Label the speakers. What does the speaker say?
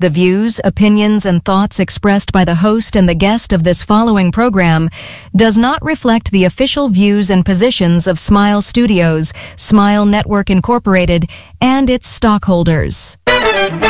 Speaker 1: The views, opinions, and thoughts expressed by the host and the guest of this following program does not reflect the official views and positions of Smile Studios, Smile Network Incorporated, and its stockholders.